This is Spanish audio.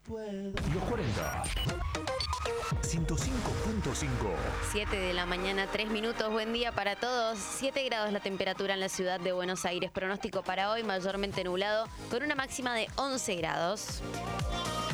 Los 40. 105.5. 7 de la mañana, 3 minutos. Buen día para todos. 7 grados la temperatura en la ciudad de Buenos Aires. Pronóstico para hoy mayormente nublado con una máxima de 11 grados.